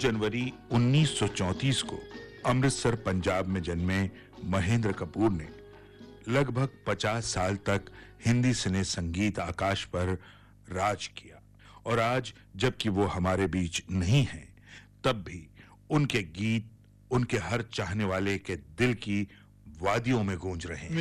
जनवरी 1934 को अमृतसर पंजाब में जन्मे महेंद्र कपूर ने लगभग 50 साल तक हिंदी सिने संगीत आकाश पर राज किया और आज जबकि वो हमारे बीच नहीं हैं, तब भी उनके गीत उनके हर चाहने वाले के दिल की वादियों में गूंज रहे हैं।